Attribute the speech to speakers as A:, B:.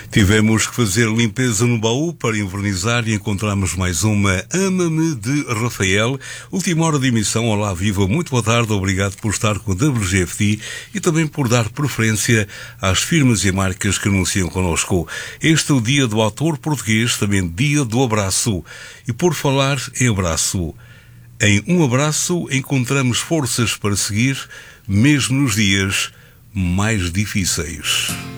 A: Tivemos que fazer limpeza no baú para invernizar e encontramos mais uma Ama-me de Rafael. Última hora de emissão. Olá, viva, muito boa tarde, obrigado por estar com a WGFT e também por dar preferência às firmas e marcas que anunciam connosco. Este é o dia do autor português, também dia do abraço. E por falar em abraço, em um abraço encontramos forças para seguir, mesmo nos dias mais difíceis.